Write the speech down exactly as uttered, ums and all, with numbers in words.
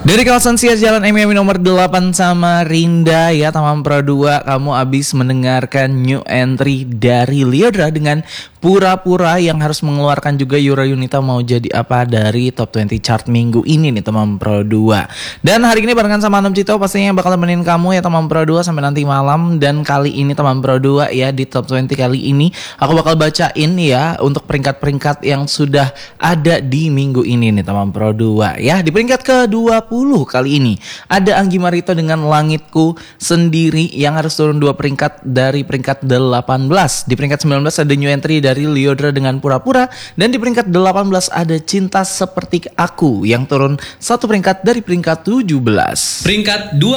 Dari kawasan Siar Jalan M I A M I nomor delapan sama Rinda ya, Tamam Pro dua. Kamu abis mendengarkan new entry dari Lyodra dengan Pura-Pura yang harus mengeluarkan juga Yura Yunita mau jadi apa dari top dua puluh chart minggu ini nih Tamam Pro dua. Dan hari ini barengan sama Anam Cito pastinya yang bakal temenin kamu ya Tamam Pro dua sampai nanti malam. Dan kali ini Tamam Pro dua ya di top dua puluh kali ini aku bakal bacain ya untuk peringkat-peringkat yang sudah ada di minggu ini nih Tamam Pro dua ya. Di peringkat ke dua puluh kali ini ada Anggi Marito dengan Langitku Sendiri yang harus turun dua peringkat dari peringkat delapan belas. Di peringkat sembilan belas ada new entry dari Lyodra dengan Pura-Pura. Dan di peringkat delapan belas ada Cinta Seperti Aku yang turun satu peringkat dari peringkat tujuh belas. Peringkat dua